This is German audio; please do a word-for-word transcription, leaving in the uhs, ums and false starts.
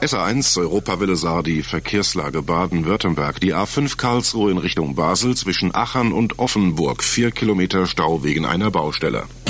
S A eins Europawelle Sardi, Verkehrslage Baden-Württemberg. Die A fünf Karlsruhe in Richtung Basel zwischen Achern und Offenburg. Vier Kilometer Stau wegen einer Baustelle.